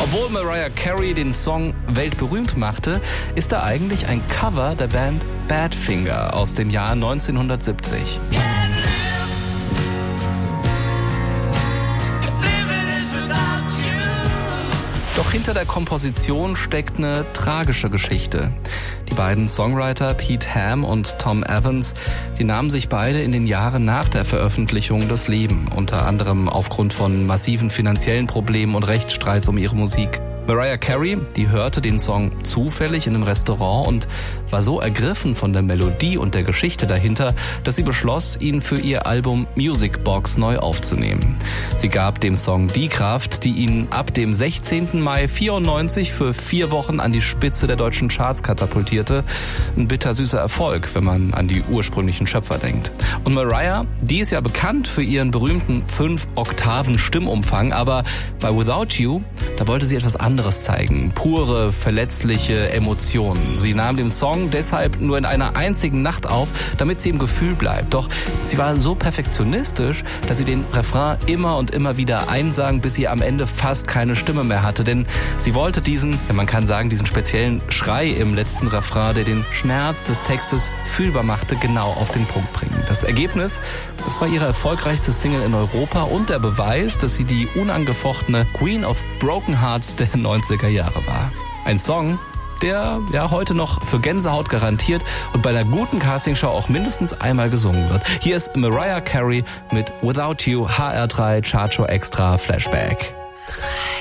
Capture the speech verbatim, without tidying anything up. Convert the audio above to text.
Obwohl Mariah Carey den Song weltberühmt machte, ist er eigentlich ein Cover der Band Badfinger aus dem Jahr neunzehnhundertsiebzig. Doch hinter der Komposition steckt eine tragische Geschichte. Die beiden Songwriter Pete Ham und Tom Evans, die nahmen sich beide in den Jahren nach der Veröffentlichung das Leben, unter anderem aufgrund von massiven finanziellen Problemen und Rechtsstreits um ihre Musik. Mariah Carey, die hörte den Song zufällig in einem Restaurant und war so ergriffen von der Melodie und der Geschichte dahinter, dass sie beschloss, ihn für ihr Album Music Box neu aufzunehmen. Sie gab dem Song die Kraft, die ihn ab dem sechzehnten Mai vierundneunzig für vier Wochen an die Spitze der deutschen Charts katapultierte. Ein bittersüßer Erfolg, wenn man an die ursprünglichen Schöpfer denkt. Und Mariah, die ist ja bekannt für ihren berühmten fünf Oktaven Stimmumfang, aber bei Without You, da wollte sie etwas anderes zeigen. Pure, verletzliche Emotionen. Sie nahm den Song deshalb nur in einer einzigen Nacht auf, damit sie im Gefühl bleibt. Doch sie war so perfektionistisch, dass sie den Refrain immer und immer wieder einsang, bis sie am Ende fast keine Stimme mehr hatte. Denn sie wollte diesen, ja, man kann sagen, diesen speziellen Schrei im letzten Refrain, der den Schmerz des Textes fühlbar machte, genau auf den Punkt bringen. Das Ergebnis, das war ihre erfolgreichste Single in Europa und der Beweis, dass sie die unangefochtene Queen of Broken Hearts der neunziger Jahre war. Ein Song, der ja heute noch für Gänsehaut garantiert und bei einer guten Castingshow auch mindestens einmal gesungen wird. Hier ist Mariah Carey mit Without You, H R drei Chartshow Extra Flashback.